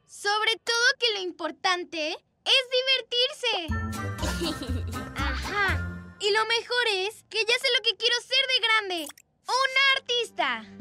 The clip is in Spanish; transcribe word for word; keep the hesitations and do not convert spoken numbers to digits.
Sobre todo que lo importante es divertirse. Ajá. Y lo mejor es que ya sé lo que quiero ser de grande. ¡Una artista!